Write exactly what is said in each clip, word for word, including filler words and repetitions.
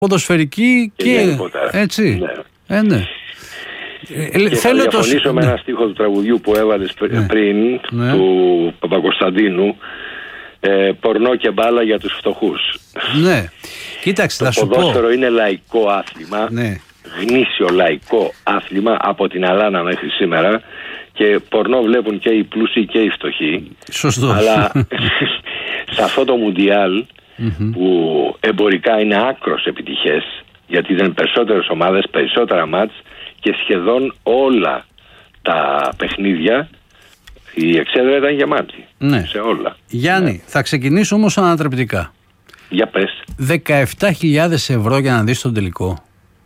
ποδοσφαιρική και, και έτσι. Ναι. Ε, ναι. Ε, και θέλω θα διαφωνήσω το... με ένα στίχο του τραγουδιού που έβαλες ναι. πριν, ναι. του Παπακοσταντίνου, ε, πορνό και μπάλα για τους φτωχούς. Ναι. Κοίταξε, το θα σου πω. Το ποδόσφαιρο είναι λαϊκό άθλημα, ναι. γνήσιο λαϊκό άθλημα από την Αλάνα μέχρι σήμερα, και πορνό βλέπουν και οι πλούσιοι και οι φτωχοί. Σωστό. Αλλά σε αυτό το Μουντιάλ mm-hmm. που εμπορικά είναι άκρος επιτυχές, γιατί ήταν περισσότερες ομάδες, περισσότερα μάτς και σχεδόν όλα τα παιχνίδια η εξέδρα ήταν γεμάτη. Ναι. Σε όλα. Γιάννη, ναι. θα ξεκινήσω όμως ανατρεπτικά. Για πες. δεκαεπτά χιλιάδες ευρώ για να δεις τον τελικό.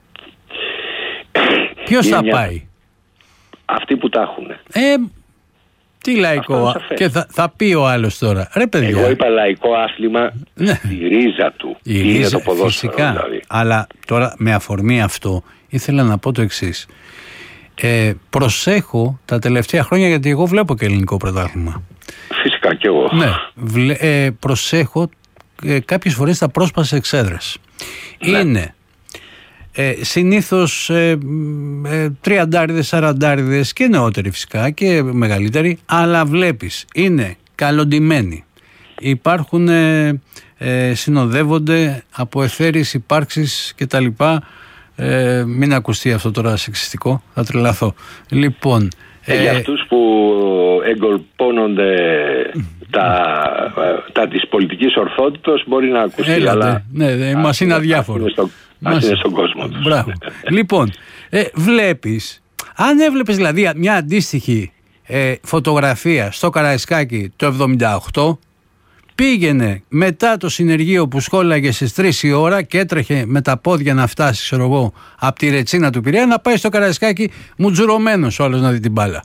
Ποιος θα μια... πάει? Αυτοί που τα έχουν. Ε, τι λαϊκό. Και θα, θα πει ο άλλος τώρα. Ρε παιδιά. Εγώ είπα λαϊκό άθλημα στη ρίζα του. Η ρίζα, είναι το ποδόσφαιρο, φυσικά. Δηλαδή. Αλλά τώρα με αφορμή αυτό ήθελα να πω το εξής. Ε, προσέχω τα τελευταία χρόνια, γιατί εγώ βλέπω και ελληνικό πρωτάθλημα. Φυσικά και εγώ. Ναι. Βλέ, ε, προσέχω ε, κάποιες φορές τα πρόσπασες εξέδρες. Ναι. Είναι ε, συνήθως ε, ε, τριαντάριδες, σαραντάριδες και νεότεροι φυσικά και μεγαλύτεροι, αλλά βλέπεις είναι καλοντημένοι. Υπάρχουν, ε, ε, συνοδεύονται από εθέρεις υπάρξεις και τα λοιπά. Ε, μην ακουστεί αυτό τώρα σεξιστικό, θα τρελαθώ. Λοιπόν, ε, για αυτούς που εγκολπώνονται τα, τα της πολιτικής ορθότητος μπορεί να ακουστεί. Έλατε, αλλά ναι, ναι, μας είναι αδιάφορο. Ας είναι, στο, μας... είναι στον κόσμο τους. Μπράβο. Λοιπόν, ε, βλέπεις, αν έβλεπες δηλαδή μια αντίστοιχη ε, φωτογραφία στο Καραϊσκάκι το εβδομήντα οκτώ, πήγαινε μετά το συνεργείο που σχόλαγε στις τρεις η ώρα και έτρεχε με τα πόδια να φτάσει, ξέρω εγώ, από τη Ρετσίνα του Πειραιά, να πάει στο Καραϊσκάκι μουτζουρωμένος όλος να δει την μπάλα.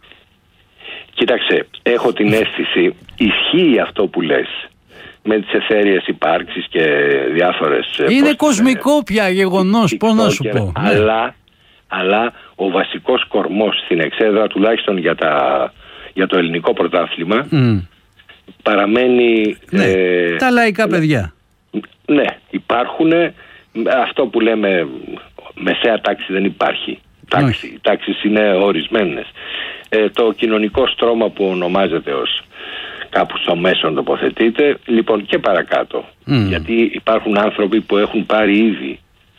Κοίταξε, έχω την αίσθηση, ισχύει αυτό που λες με τις εθέριες υπάρξεις και διάφορες... Είναι κοσμικό είναι, πια γεγονός, πώς να σου πω. Αλλά, ναι. αλλά ο βασικός κορμός στην εξέδρα, τουλάχιστον για, τα, για το ελληνικό πρωτάθλημα, mm. παραμένει... Ναι, ε, τα λαϊκά ναι, παιδιά. Ναι, υπάρχουν, αυτό που λέμε μεσαία τάξη δεν υπάρχει. Τάξη, οι τάξεις είναι ορισμένες. Ε, το κοινωνικό στρώμα που ονομάζεται ως κάπου στο μέσον τοποθετείται, λοιπόν και παρακάτω. Mm. Γιατί υπάρχουν άνθρωποι που έχουν πάρει ήδη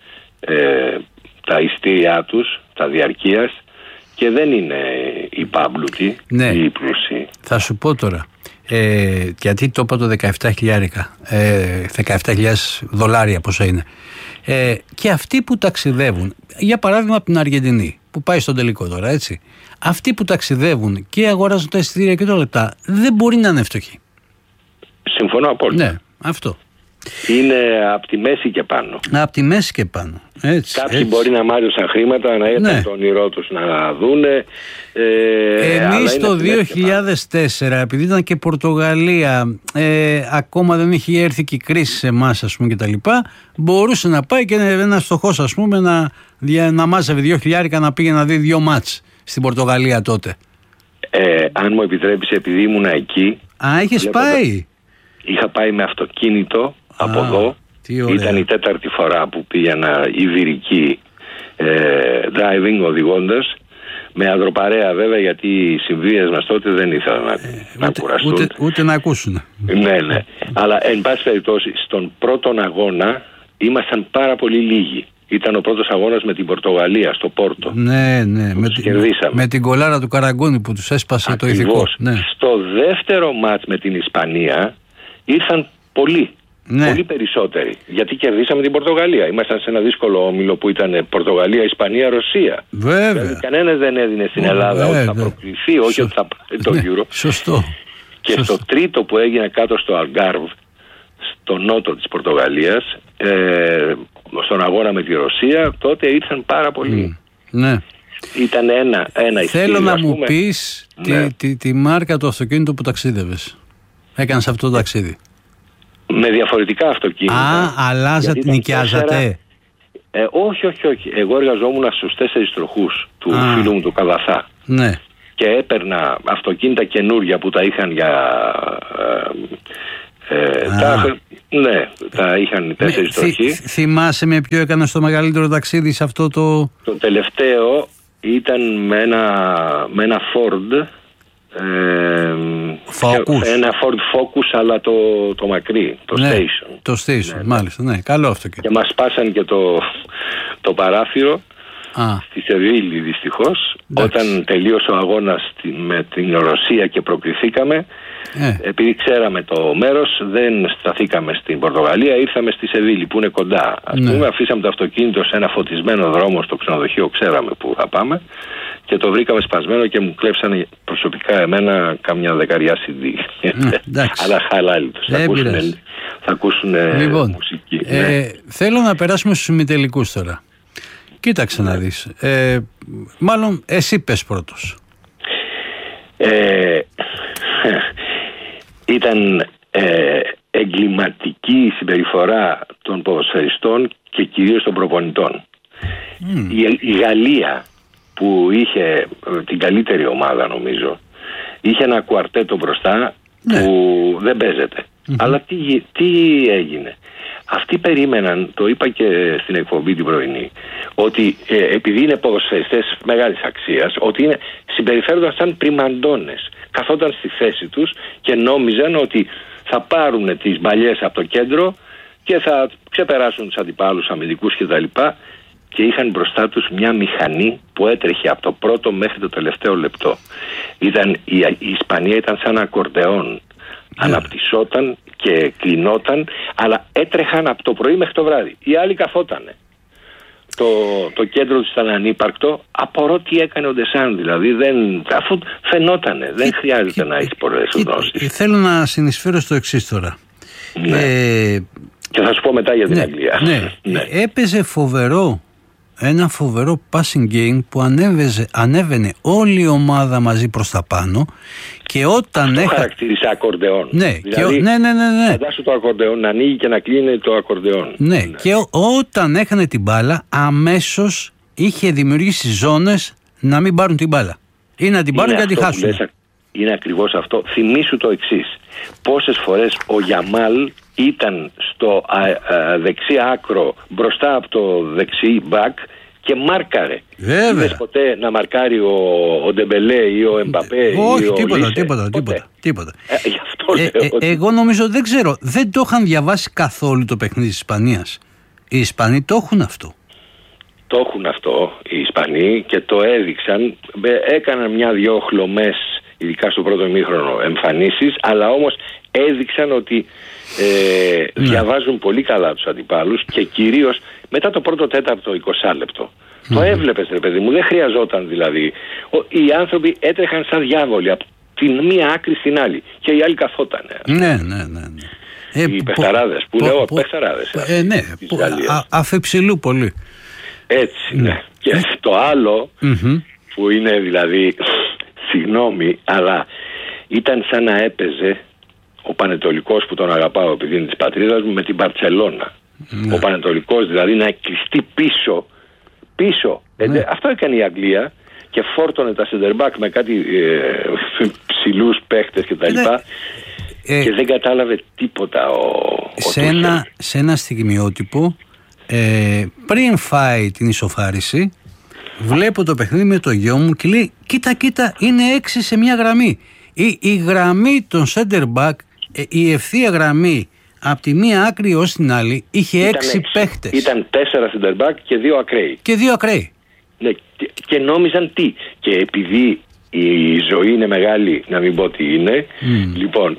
ε, τα ειστήριά τους, τα διαρκείας, και δεν είναι οι πάμπλουτοι, ναι. οι πλούσιοι. Θα σου πω τώρα, ε, γιατί το είπα το δεκαεπτά χιλιάρικα, ε, δεκαεπτά χιλιάδες δολάρια πόσο είναι. Ε, και αυτοί που ταξιδεύουν, για παράδειγμα από την Αργεντινή, που πάει στον τελικό τώρα, έτσι. Αυτοί που ταξιδεύουν και αγοράζουν τα εισιτήρια και τα λεπτά, δεν μπορεί να είναι φτωχοί. Συμφωνώ απόλυτα. Ναι, αυτό. Είναι από τη μέση και πάνω. Από τη μέση και πάνω. Έτσι, Κάποιοι έτσι. μπορεί να μάζωσαν χρήματα, να ήταν ναι. το όνειρό τους να δούνε. Ε, Εμείς το δύο χιλιάδες τέσσερα, επειδή ήταν και Πορτογαλία, ε, ακόμα δεν είχε έρθει και η κρίση σε εμάς, ας πούμε, και τα λοιπά, μπορούσε να πάει και ένας φτωχός, ας πούμε, να, να μάζευε δύο χιλιάρικα να πήγε να δει δύο μάτς στην Πορτογαλία τότε. Ε, αν μου επιτρέπεις, επειδή ήμουν εκεί. Α, είχες πάει. Είχα πάει με αυτοκίνητο από Α, εδώ. Ήταν η τέταρτη φορά που πήγαινα ιβηρική ε, driving, οδηγώντας, με αγροπαρέα βέβαια, γιατί οι συμβίες μας τότε δεν ήθελαν να, ε, να ούτε, κουραστούν. Ούτε, ούτε να ακούσουν. Ναι, ναι. Αλλά εν πάση περιπτώσει, στον πρώτον αγώνα ήμασταν πάρα πολύ λίγοι. Ήταν ο πρώτος αγώνας με την Πορτογαλία στο Πόρτο. Ναι, ναι. Με, κερδίσαμε. με την κολάρα του Καραγκούνη που τους έσπασε Ακριβώς. το ηθικό. Ναι. Στο δεύτερο μάτς με την Ισπανία ήρθαν πολλοί. Ναι. Πολύ περισσότεροι. Γιατί κερδίσαμε την Πορτογαλία. Ήμασταν σε ένα δύσκολο όμιλο που ήταν Πορτογαλία, Ισπανία, Ρωσία. Βέβαια. Δηλαδή, κανένας δεν έδινε στην Ελλάδα ότι θα προκληθεί, όχι Σω... ότι θα πάρει το Euro. Σωστό. Και Σωστό. στο τρίτο που έγινε κάτω στο Αλγκάρβ, στο νότο της Πορτογαλίας, ε, στον αγώνα με τη Ρωσία, τότε ήρθαν πάρα πολλοί. Mm. Ναι. Ήταν ένα, ένα Θέλω ιστήριο, να ας μου πούμε, πεις ναι. τη, τη, τη μάρκα του αυτοκίνητου που ταξίδευες. Έκανες αυτό το ταξίδι. Με διαφορετικά αυτοκίνητα. Α, αλλάζατε, νοικιάζατε. Τέσσερα... Ε, όχι, όχι, όχι. Εγώ εργαζόμουν στους τέσσερις τροχούς του Α. φίλου μου του Καδαθά. Ναι. Και έπαιρνα αυτοκίνητα καινούρια που τα είχαν για, Ε, τα, ναι, τα είχαν οι τέσσερις τροχοί. Θυ, θυμάσαι με ποιο έκανε το μεγαλύτερο ταξίδι σε αυτό το... Το τελευταίο ήταν με ένα, με ένα Ford, ε, Focus. ένα Ford Focus, αλλά το, το μακρύ, το ναι, Station. Το Station, ναι, μάλιστα, ναι, καλό αυτό. Και, και μας σπάσαν και το, το παράθυρο. Α. Στη Σεβίλη δυστυχώς. Εντάξει. Όταν τελείωσε ο αγώνας με την Ρωσία και προκριθήκαμε, ε. επειδή ξέραμε το μέρος, δεν σταθήκαμε στην Πορτογαλία, ήρθαμε στη Σεβίλη που είναι κοντά. Ας ναι. πούμε, αφήσαμε το αυτοκίνητο σε ένα φωτισμένο δρόμο στο ξενοδοχείο, ξέραμε που θα πάμε, και το βρήκαμε σπασμένο και μου κλέψανε προσωπικά εμένα καμιά δεκαριά σι ντι. Ναι, αλλά χαλάλιτος. Θα ακούσουν, θα ακούσουν λοιπόν, μουσική. Ε, ναι. Θέλω να περάσουμε στους ημιτελικούς τώρα. Κοίταξε να δεις. Ε, μάλλον εσύ πες πρώτος. Ε, ήταν ε, εγκληματική η συμπεριφορά των ποδοσφαιριστών και κυρίως των προπονητών. Mm. Η, η Γαλλία που είχε την καλύτερη ομάδα, νομίζω, είχε ένα κουαρτέτο μπροστά ναι. που δεν παίζεται. Mm-hmm. Αλλά τι, τι έγινε? Αυτοί περίμεναν, το είπα και στην εκπομπή την πρωινή, ότι ε, επειδή είναι ποδοσφαιριστές μεγάλης αξίας, ότι είναι, συμπεριφέρονταν σαν πριμαντώνες. Καθόταν στη θέση τους και νόμιζαν ότι θα πάρουν τις μπαλιές από το κέντρο και θα ξεπεράσουν τους αντιπάλους αμυντικούς κτλ. Και είχαν μπροστά τους μια μηχανή που έτρεχε από το πρώτο μέχρι το τελευταίο λεπτό. Ήταν, η, η Ισπανία ήταν σαν ακορντεόν. Yeah. Αναπτυσσόταν και κλεινόταν, αλλά έτρεχαν από το πρωί μέχρι το βράδυ. Οι άλλοι καθότανε. Το, το κέντρο τους ήταν ανύπαρκτο. Απορώ τι έκανε ο Ντεσάν, δηλαδή. Δεν, αφού φαινότανε. Δεν χρειάζεται και, να έχει πολλές γνώσεις. Θέλω να συνεισφέρω στο εξής τώρα. Ναι. Ε, και θα σου πω μετά για την ναι, Αγγλία. Ναι. ναι. Έπαιζε φοβερό. Ένα φοβερό passing game που ανέβαιζε, ανέβαινε όλη η ομάδα μαζί προς τα πάνω και όταν αυτό έχα... χαρακτήρισε ακορντεόν. Ναι, δηλαδή, και... ναι, ναι, ναι, ναι. Φαντάσου το ακορντεόν να ανοίγει και να κλείνει το ακορντεόν. Ναι, ναι. Και ό, όταν έχανε την μπάλα αμέσως είχε δημιουργήσει ζώνες να μην πάρουν την μπάλα ή να την πάρουν και να τη χάσουν. Λες, είναι ακριβώς αυτό. Θυμήσου το εξής. Πόσες φορές ο Γιαμάλ ήταν στο α, α, δεξί άκρο μπροστά από το δεξί μπακ και μάρκαρε. Είδες ποτέ να μαρκάρει ο, ο Ντεμπελέ ή ο Εμπαπέ? Όχι, ή ο τίποτα, Λίσε? τίποτα, τίποτα, τίποτα. Ε, γι' αυτό ε, λέω ε, ότι... Εγώ νομίζω, δεν ξέρω, δεν το είχαν διαβάσει καθόλου το παιχνίδι της Ισπανίας. Οι Ισπανοί το έχουν αυτό. Το έχουν αυτό οι Ισπανοί και το έδειξαν. Έκαναν μια-δυο χλωμές, ειδικά στο πρώτο ημίχρονο, εμφανίσεις, αλλά όμως έδειξαν ότι ε, ναι. διαβάζουν πολύ καλά τους αντιπάλους και κυρίως μετά το πρώτο τέταρτο εικοστό λεπτό. Mm-hmm. Το έβλεπες, ρε παιδί μου, δεν χρειαζόταν δηλαδή. Ο, οι άνθρωποι έτρεχαν σαν διάβολοι από την μία άκρη στην άλλη και οι άλλοι καθότανε. Ναι, ναι, ναι. ναι. Ε, οι παιχταράδες που πο, λέω, πο, παιχταράδες. Ε, ναι, αφεψηλού πολύ. Έτσι, ναι. ναι. Και το άλλο mm-hmm. που είναι δηλαδή, συγγνώμη, αλλά ήταν σαν να έπαιζε ο Πανετολικός, που τον αγαπάω επειδή είναι της πατρίδας μου, με την Μπαρτσελώνα. Ναι. Ο Πανετολικός δηλαδή να κλειστεί πίσω, πίσω. Ναι. Ε, αυτό έκανε η Αγγλία και φόρτωνε τα σεντερμπάκ με κάτι ε, ψηλούς παίχτες και τα λοιπά. Ε, και δεν κατάλαβε τίποτα ο, σε, ο ένα, σε ένα στιγμιότυπο ε, πριν φάει την ισοφάριση, βλέπω το παιχνίδι με το γιο μου και λέει κοίτα κοίτα είναι έξι σε μια γραμμή. Η, η γραμμή των center back, ε, η ευθεία γραμμή από τη μία άκρη ως την άλλη είχε ήταν έξι, έξι παίχτες. Ήταν τέσσερα center back και δύο ακραίοι. Και δύο ακραίοι. Ναι, και, και νόμιζαν τι. Και επειδή η ζωή είναι μεγάλη, να μην πω τι είναι, mm. λοιπόν,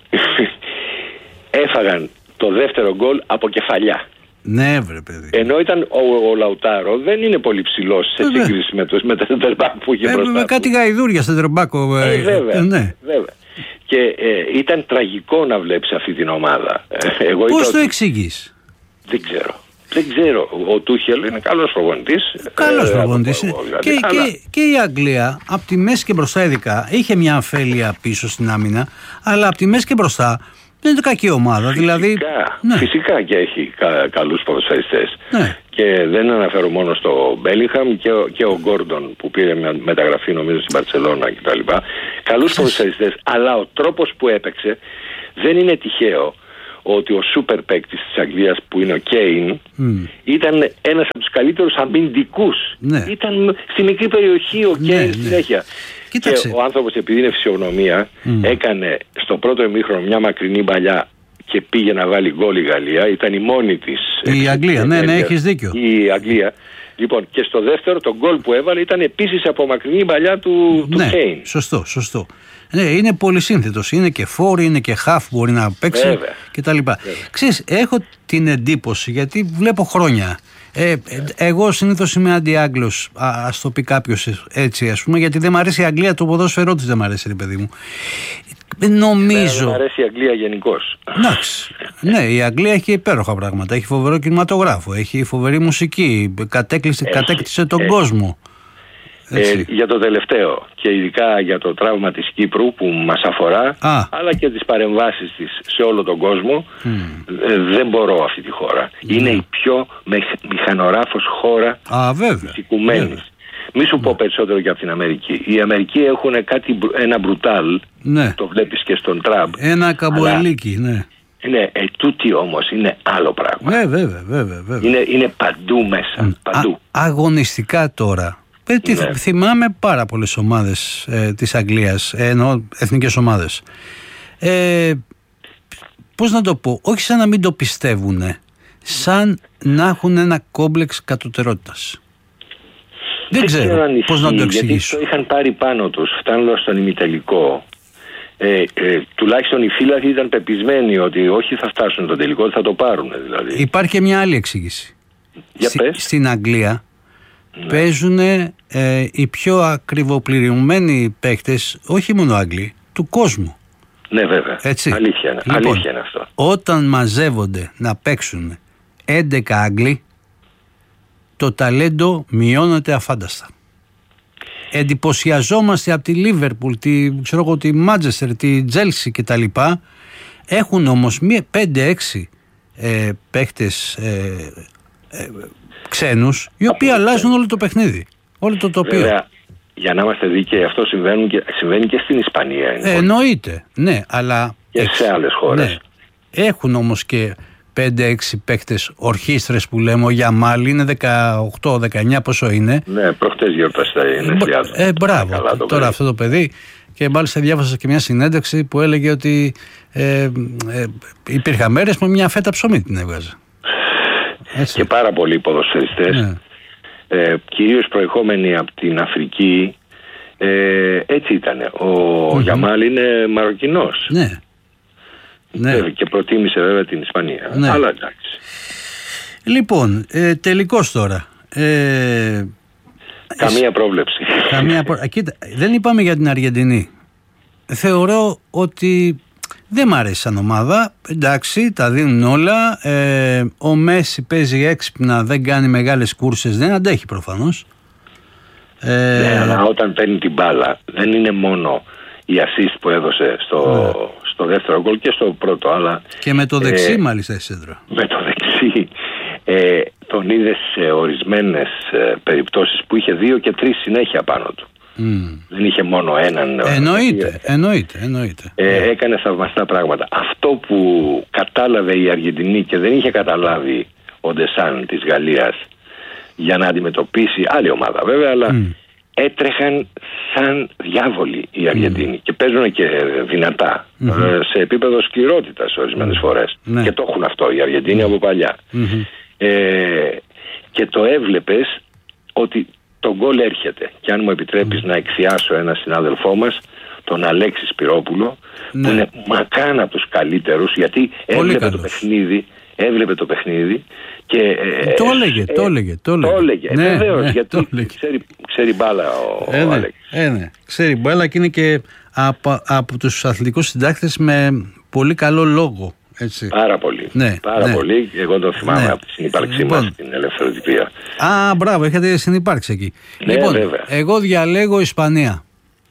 έφαγαν το δεύτερο γκολ από κεφαλιά. Ναι, βρε παιδί. Ενώ ήταν ο, ο Λαουτάρο δεν είναι πολύ ψηλός σε βέβαια. Σύγκριση με, το, με τα center-back που είχε ε, μπροστά. Με κάτι γαϊδούρια center-back. Ε, βέβαια, ε, ναι. βέβαια. Και ε, ήταν τραγικό να βλέπεις αυτή την ομάδα. Εγώ πώς το ότι... εξηγείς? Δεν ξέρω. Δεν ξέρω. Ο Τούχελ είναι καλός προπονητής. Καλός ε, προπονητής. Δηλαδή. Και, αλλά... και, και η Αγγλία από τη μέση και μπροστά ειδικά είχε μια αμφέλεια πίσω στην άμυνα, αλλά από τη μέση και μπροστά δεν είναι κακή ομάδα. Φυσικά, δηλαδή, ναι. φυσικά και έχει κα, καλούς ποδοσφαιριστές. Ναι. Και δεν αναφέρω μόνο στο Μπέλιγχαμ και, και ο Γκόρντον που πήρε μια μεταγραφή νομίζω στην Μπαρτσελώνα κτλ. Καλούς ποδοσφαιριστές, αλλά ο τρόπος που έπαιξε δεν είναι τυχαίο ότι ο σούπερ παίκτης της Αγγλίας που είναι ο Κέιν mm. ήταν ένας από τους καλύτερους αμυντικούς. Ναι. Ήταν στη μικρή περιοχή ο Κέιν ναι, συνέχεια. Ναι. Κοίταξε. Και ο άνθρωπος, επειδή είναι φυσιογνωμία, mm. έκανε στο πρώτο ημίχρονο μια μακρινή μπαλιά και πήγε να βάλει γκολ η Γαλλία. Ήταν η μόνη της. Η Αγγλία, ναι, ναι, έχεις δίκιο. Η Αγγλία. Λοιπόν, και στο δεύτερο το γκολ που έβαλε ήταν επίσης από μακρινή μπαλιά του, του ναι, Κέιν. Σωστό, σωστό. Ναι, είναι πολύ σύνθετος. Είναι και φόρη, είναι και χαφ, μπορεί να παίξει κτλ. Ξέρεις, έχω την εντύπωση, γιατί βλέπω χρόνια. Ε, εγώ συνήθως είμαι αντι-Άγγλος, ας το πει κάποιος έτσι, ας πούμε, γιατί δεν μου αρέσει η Αγγλία, το ποδόσφαιρό της δεν μου αρέσει, ρε παιδί μου. Νομίζω. Δεν μου αρέσει η Αγγλία γενικώς. Εντάξει. Ναι, η Αγγλία έχει υπέροχα πράγματα. Έχει φοβερό κινηματογράφο, έχει φοβερή μουσική, κατέκτησε, κατέκτησε τον έχει. κόσμο. Ε, για το τελευταίο και ειδικά για το τραύμα της Κύπρου που μας αφορά, Α. αλλά και τις παρεμβάσεις της σε όλο τον κόσμο, mm. ε, δεν μπορώ αυτή τη χώρα. Mm. Είναι η πιο μηχανοράφος χώρα της οικουμένης. Μη σου πω περισσότερο για την Αμερική. Οι Αμερικοί έχουν κάτι, ένα μπρουτάλ, ναι. το βλέπεις και στον Τραμπ. Ένα καμποελίκι, ναι. Ναι, ε, τούτη όμως είναι άλλο πράγμα. Ναι, βέβαια, βέβαια, βέβαια. Είναι, είναι παντού μέσα, παντού. Α, αγωνιστικά τώρα. Ναι. Θυμάμαι πάρα πολλές ομάδες ε, της Αγγλίας, ε, εννοώ εθνικές ομάδες. Ε, πώς να το πω, όχι σαν να μην το πιστεύουν, σαν να έχουν ένα κόμπλεξ κατωτερότητας. Δεν, Δεν ξέρω, ξέρω πώς να το εξηγήσω. Γιατί το είχαν πάρει πάνω τους, φτάνοντας στον ημιτελικό. Ε, ε, τουλάχιστον οι φίλοι ήταν πεπισμένοι ότι όχι θα φτάσουν στο τελικό, θα το πάρουν δηλαδή. Υπάρχει και μια άλλη εξήγηση. Για Στη, πες. Στην Αγγλία ναι. παίζουν ε, οι πιο ακριβοπληρωμένοι παίκτες, όχι μόνο Άγγλοι, του κόσμου. Ναι, βέβαια. Έτσι. Αλήθεια είναι. Λοιπόν, Αλήθεια είναι αυτό. Όταν μαζεύονται να παίξουν έντεκα Άγγλοι, το ταλέντο μειώνεται αφάνταστα. Εντυπωσιαζόμαστε από τη Λίβερπουλ, τη, ξέρω εγώ, τη Μάντζεστερ, τη Τζέλσι κτλ. Έχουν όμως πέντε έξι ε, παίχτες ε, ε, ξένους, οι οποίοι από αλλάζουν όλο το παιχνίδι, όλο το τοπίο. Βέβαια, για να είμαστε δίκαιοι, αυτό συμβαίνει και, συμβαίνει και στην Ισπανία. Ε, εννοείται, ναι, αλλά και εξ, σε άλλες χώρες. Ναι. Έχουν όμως και πέντε έξι παίκτες ορχήστρες που λέμε. Ο Γιαμάλ είναι δεκαοκτώ δεκαεννιά, πόσο είναι. Ναι, προχτές γιορτάσε τα γενέθλιά του. Ε, μπράβο. Καλά, το τώρα αυτό το παιδί. Και μάλιστα διάβασα και μια συνέντευξη που έλεγε ότι ε, ε, υπήρχαν μέρες με μια φέτα ψωμί την έβγαζε. Έτσι. Και πάρα πολλοί ποδοσφαιριστές, ναι. ε, κυρίως προερχόμενοι από την Αφρική, ε, έτσι ήταν. Ο mm-hmm. Γιαμάλ είναι Μαροκινός. Ναι. Ναι. Και προτίμησε βέβαια την Ισπανία. Ναι. Αλλά εντάξει. Λοιπόν, ε, τελικώς τώρα. Ε, καμία πρόβλεψη. Καμία προ... Κοίτα, δεν είπαμε για την Αργεντινή. Θεωρώ ότι δεν μ' αρέσει σαν ομάδα. Εντάξει, τα δίνουν όλα. Ε, ο Μέση παίζει έξυπνα, δεν κάνει μεγάλες κούρσες, δεν αντέχει προφανώς. Ε, ναι, αλλά όταν παίρνει την μπάλα, δεν είναι μόνο η assist που έδωσε στο, ναι. στο δεύτερο γκολ και στο πρώτο, αλλά... Και με το δεξί ε, μάλιστα η σέντρα. Με το δεξί. Ε, τον είδε σε ορισμένες ε, περιπτώσεις που είχε δύο και τρεις συνέχεια πάνω του. Mm. Δεν είχε μόνο έναν. Εννοείται, εννοείται, εννοείται. Ε, yeah. Έκανε θαυμαστά πράγματα. Αυτό που κατάλαβε η Αργεντινή και δεν είχε καταλάβει ο Ντεσάν της Γαλλίας για να αντιμετωπίσει άλλη ομάδα βέβαια, αλλά mm. έτρεχαν σαν διάβολοι οι Αργεντίνοι mm. και παίζουν και δυνατά mm-hmm. σε επίπεδο σκληρότητας ορισμένες mm. φορές mm. και το έχουν αυτό οι Αργεντίνοι mm. από παλιά mm-hmm. ε, και το έβλεπες ότι το γκολ έρχεται. Και αν μου επιτρέπεις mm. να εκθιάσω ένα συνάδελφό μας, τον Αλέξη Σπυρόπουλο, ναι. που είναι μακράν από τους καλύτερους, γιατί έβλεπε το παιχνίδι, έβλεπε το παιχνίδι και... Ε, το έλεγε, ε, το έλεγε, το έλεγε. Το έλεγε, ναι, βεβαίως, ναι, γιατί ξέρει, ξέρει μπάλα ο, ε, ο ναι, Αλέξης. Ε, ναι. Ξέρει μπάλα και είναι και από, από τους αθλητικούς συντάκτες με πολύ καλό λόγο. Έτσι. Πάρα πολύ. Ναι, Πάρα ναι. πολύ. Εγώ το θυμάμαι ναι. από τη συνύπαρξή λοιπόν. μας στην ελευθεροτυπία. Α, μπράβο, είχατε συνύπαρξει εκεί. Ναι, λοιπόν, βέβαια. εγώ διαλέγω Ισπανία.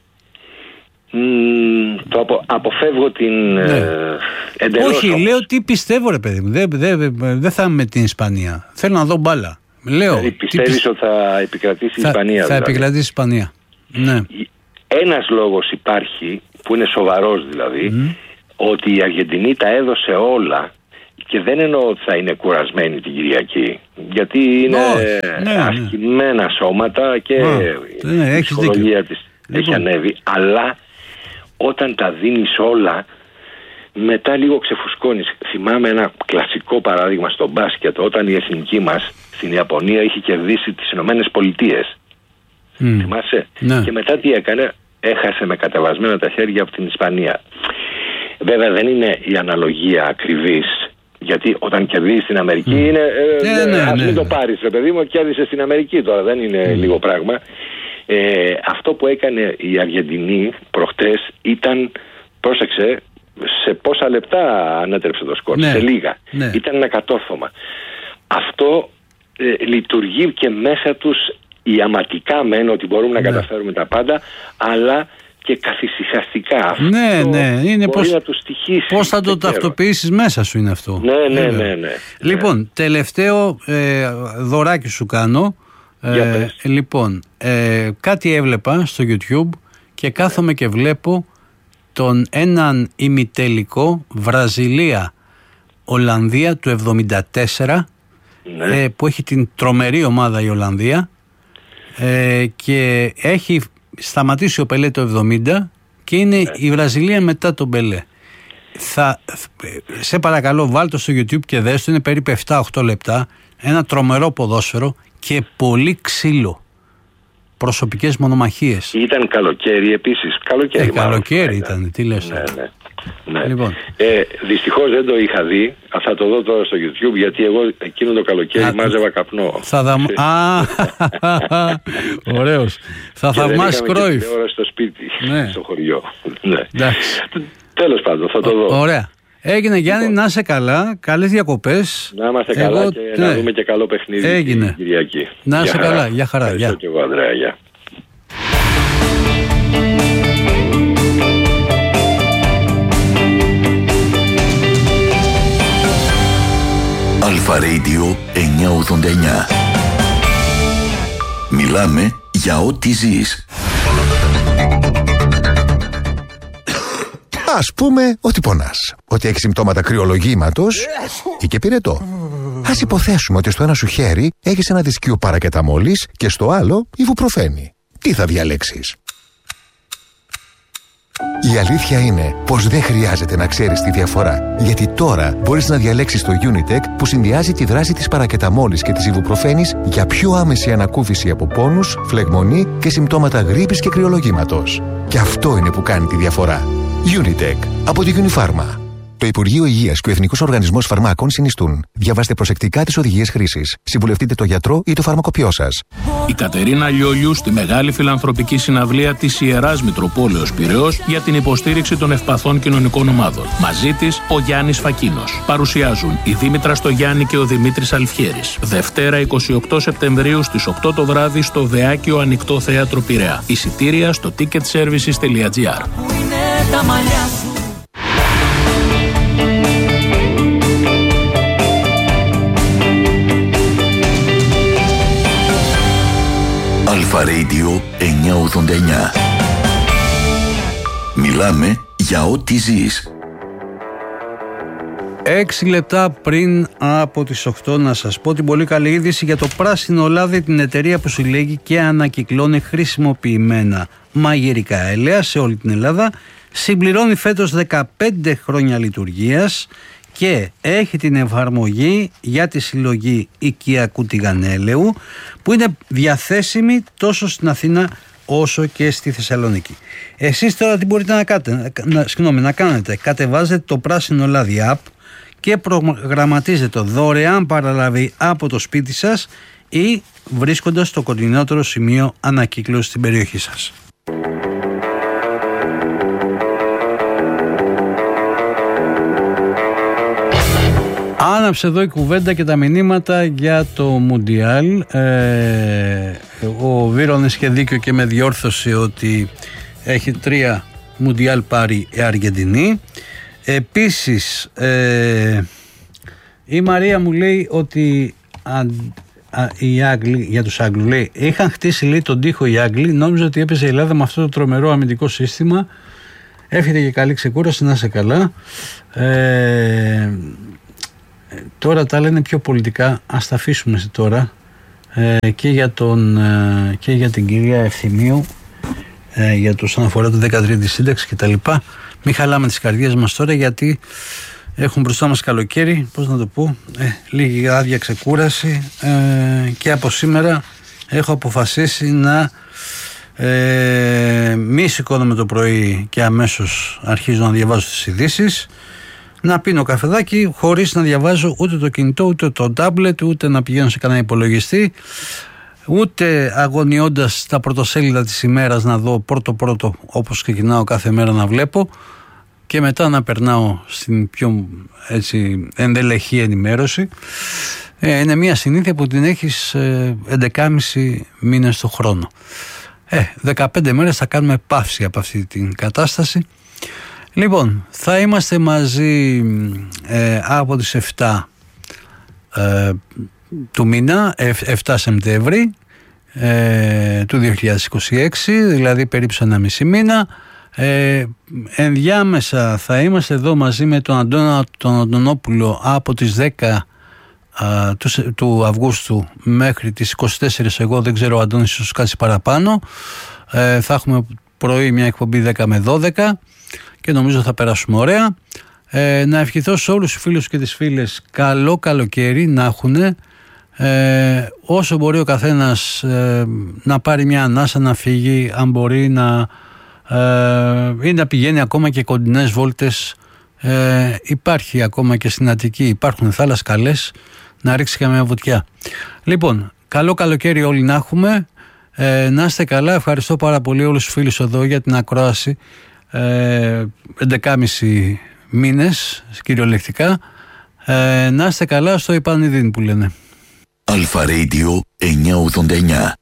Mm, το απο, αποφεύγω την ναι. ε, εντελώς. Όχι, όμως. λέω τι πιστεύω, ρε παιδί μου. Δεν δε, δε, δε θα είμαι με την Ισπανία. Θέλω να δω μπάλα. Λέω, δηλαδή, πιστεύεις τι, ότι θα επικρατήσει θα, η Ισπανία? Θα δηλαδή. επικρατήσει η Ισπανία. Ναι. Ένας λόγος υπάρχει, που είναι σοβαρός δηλαδή, mm. ότι η Αργεντινή τα έδωσε όλα Και δεν εννοώ ότι θα είναι κουρασμένοι την Κυριακή, γιατί είναι oh, ναι, ασκημένα ναι. σώματα και oh, ναι, η ψυχολογία της έχει ανέβει, αλλά όταν τα δίνεις όλα, μετά λίγο ξεφουσκώνεις. Θυμάμαι ένα κλασικό παράδειγμα στο μπάσκετ, όταν η εθνική μας στην Ιαπωνία είχε κερδίσει τις Ηνωμένες Πολιτείες. Mm. Θυμάσαι? Ναι. Και μετά τι έκανε? Έχασε με κατεβασμένα τα χέρια από την Ισπανία. Βέβαια δεν είναι η αναλογία ακριβής, γιατί όταν κερδίζεις στην Αμερική mm. είναι ε, yeah, ναι, ας ναι, μην ναι. το πάρεις ρε παιδί μου, κέρδισε στην Αμερική τώρα, δεν είναι mm. λίγο πράγμα. Ε, αυτό που έκανε η Αργεντινή προχτές ήταν, πρόσεξε, σε πόσα λεπτά ανέτρεψε το σκορ, ναι, σε λίγα. Ναι. Ήταν ένα κατόρθωμα. Αυτό ε, λειτουργεί και μέσα τους ιαματικά μεν, ότι μπορούμε ναι. να καταφέρουμε τα πάντα, αλλά και καθησυχαστικά. Ναι, αυτό ναι, είναι μπορεί πώς, να τους στοιχήσει. Πώς θα το ταυτοποιήσεις μέσα σου είναι αυτό. Ναι, ναι, ναι, ναι. Λοιπόν, ναι. τελευταίο ε, δωράκι σου κάνω. Ε, λοιπόν, ε, κάτι έβλεπα στο YouTube και κάθομαι και βλέπω τον έναν ημιτελικό Βραζιλία-Ολλανδία του εβδομήντα τέσσερα, ναι. ε, που έχει την τρομερή ομάδα η Ολλανδία, ε, και έχει σταματήσει ο Πελέ το εβδομήντα και είναι ναι. η Βραζιλία μετά τον Πελέ. Θα, σε παρακαλώ βάλτε στο YouTube και δες το, είναι περίπου επτά οκτώ λεπτά, ένα τρομερό ποδόσφαιρο και πολύ ξύλο. Προσωπικές μονομαχίες. Ήταν καλοκαίρι επίσης. Καλοκαίρι, ε, καλοκαίρι ήταν. ήταν. Τι λες? Ναι, ναι, ναι. Λοιπόν. Ε, δυστυχώς δεν το είχα δει. Θα το δω τώρα στο YouTube, γιατί εγώ εκείνο το καλοκαίρι Α, μάζευα καπνό. Θα δα... Α, ωραίος. Θα θαυμάσεις Κρόιφ. Και ώρα στο σπίτι, ναι. στο χωριό. Ναι. Τέλος πάντων, θα το δω. Ωραία. Έγινε Γιάννη, λοιπόν, να είσαι καλά, καλές διακοπές. Να είμαστε Εγώ, καλά και ναι. να δούμε και καλό παιχνίδι Έγινε. την Κυριακή. Να είσαι καλά, για χαρά. Ευχαριστώ και εγώ, Ανδρέα, γεια. Αλφα Radio εννιακόσια ογδόντα εννιά. Μιλάμε για ό,τι ζεις. Ας πούμε ότι πονάς, ότι έχεις συμπτώματα κρυολογήματος ή και πυρετό. Ας υποθέσουμε ότι στο ένα σου χέρι έχεις ένα δισκείο παρακεταμόλης και στο άλλο ιβουπροφένη. Τι θα διαλέξεις? Η αλήθεια είναι πως δεν χρειάζεται να ξέρεις τη διαφορά, γιατί τώρα μπορείς να διαλέξεις το Unitec που συνδυάζει τη δράση της παρακεταμόλης και της ιβουπροφένης για πιο άμεση ανακούφιση από πόνους, φλεγμονή και συμπτώματα γρίπης και κρυολογήματος. Και αυτό είναι που κάνει τη διαφορά. Unitec από τη Unifarma. Το Υπουργείο Υγείας και ο Εθνικός Οργανισμός Φαρμάκων συνιστούν. Διαβάστε προσεκτικά τις οδηγίες χρήσης. Συμβουλευτείτε το γιατρό ή το φαρμακοποιό σας. Η Κατερίνα Λιόλιου στη μεγάλη φιλανθρωπική συναυλία της Ιεράς Μητροπόλεως Πειραιώς για την υποστήριξη των ευπαθών κοινωνικών ομάδων. Μαζί της ο Γιάννης Φακίνος. Παρουσιάζουν η Δήμητρα Στογιάννη και ο Δημήτρης Αλφιέρης. Δευτέρα εικοστή ογδόη Σεπτεμβρίου στις οκτώ το βράδυ στο Δεάκιο Ανοιχτό Θέατρο Πειραιά. Εισιτήρια στο ticket services τελεία gr. Αλφα Radio εννιακόσια ογδόντα εννιά. Μιλάμε για ό,τι ζεις. Έξι λεπτά πριν από τις οκτώ να σας πω την πολύ καλή είδηση για το Πράσινο Λάδι, την εταιρεία που συλλέγει και ανακυκλώνει χρησιμοποιημένα μαγειρικά έλαια σε όλη την Ελλάδα. Συμπληρώνει φέτος δεκαπέντε χρόνια λειτουργίας και έχει την εφαρμογή για τη συλλογή οικιακού τηγανέλαιου που είναι διαθέσιμη τόσο στην Αθήνα όσο και στη Θεσσαλονίκη. Εσείς τώρα τι μπορείτε να κάνετε? Να, συγγνώμη, να κάνετε. Κατεβάζετε το Πράσινο Λάδι app και προγραμματίζετε δωρεάν παραλαβή από το σπίτι σας ή βρίσκοντας το κοντινότερο σημείο ανακύκλωσης στην περιοχή σας. Άναψε εδώ η κουβέντα και τα μηνύματα για το Μουντιάλ. Ε, ο Βίρονες είχε δίκιο και με διόρθωσε ότι έχει τρία Μουντιάλ πάρει η Αργεντινή. Επίσης ε, η Μαρία μου λέει ότι α, α, οι Άγγλοι, για τους Άγγλους λέει, είχαν χτίσει λέει τον τοίχο οι Άγγλοι, νόμιζα ότι έπαιζε η Ελλάδα με αυτό το τρομερό αμυντικό σύστημα. Εύχεται και καλή ξεκούραση, να είσαι καλά. Ε, τώρα τα λένε πιο πολιτικά, ας τα αφήσουμε τώρα, ε, και, για τον, ε, και για την κυρία Ευθυμίου, ε, για το όσον αφορά το δεκατρία της σύνταξης και τα λοιπά. Μην χαλάμε τις καρδιές μας τώρα, γιατί έχουν μπροστά μας καλοκαίρι, πώς να το πω, ε, λίγη άδεια ξεκούραση, ε, και από σήμερα έχω αποφασίσει να ε, μη σηκώνομαι το πρωί και αμέσως αρχίζω να διαβάζω τις ειδήσεις, να πίνω καφεδάκι χωρίς να διαβάζω ούτε το κινητό, ούτε το τάμπλετ, ούτε να πηγαίνω σε κανένα υπολογιστή, ούτε αγωνιώντας τα πρωτοσέλιδα της ημέρας να δω πρώτο πρώτο όπως ξεκινάω κάθε μέρα να βλέπω, και μετά να περνάω στην πιο έτσι ενδελεχή ενημέρωση. Ε, είναι μια συνήθεια που την έχεις ε, έντεκα μήνες το χρόνο. Ε, δεκαπέντε μέρες θα κάνουμε παύση από αυτή την κατάσταση. Λοιπόν, θα είμαστε μαζί ε, από τις εφτά ε, του μήνα, εφτά Σεπτέμβρη ε, του δύο χιλιάδες είκοσι έξι, δηλαδή περίπου ένα μισή μήνα. Ε, ενδιάμεσα θα είμαστε εδώ μαζί με τον Αντώνα τον Αντωνόπουλο από τις δέκα α, του, του Αυγούστου μέχρι τις είκοσι τέσσερις. Εγώ δεν ξέρω, ο Αντώνης ίσως κάτσει παραπάνω. ε, Θα έχουμε πρωί μια εκπομπή δέκα με δώδεκα και νομίζω θα περάσουμε ωραία. ε, Να ευχηθώ σε όλους τους φίλους και τις φίλες καλό καλοκαίρι να έχουν, ε, όσο μπορεί ο καθένας ε, να πάρει μια ανάσα, να φύγει, αν μπορεί να ε, ή να πηγαίνει ακόμα και κοντινές βόλτες. ε, Υπάρχει ακόμα και στην Αττική, υπάρχουν θάλασσες καλές, να ρίξει καμία βουτιά. Λοιπόν, καλό καλοκαίρι όλοι να έχουμε, ε, να είστε καλά. Ευχαριστώ πάρα πολύ όλους τους φίλους εδώ για την ακρόαση. ε, έντεκάμισι μήνες κυριολεκτικά. ε, Να είστε καλά, στο Ιπανιδίν που λένε. Αλφα Radio εννιακόσια ογδόντα εννιά.